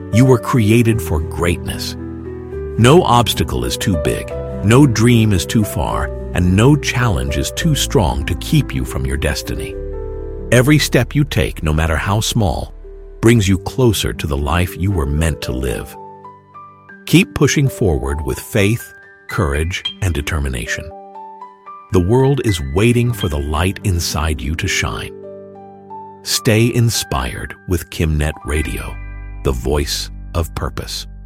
You were created for greatness. No obstacle is too big, no dream is too far, and no challenge is too strong to keep you from your destiny. Every step you take, no matter how small, brings you closer to the life you were meant to live. Keep pushing forward with faith, courage, and determination. The world is waiting for the light inside you to shine. Stay inspired with KimNet Radio, the voice of purpose.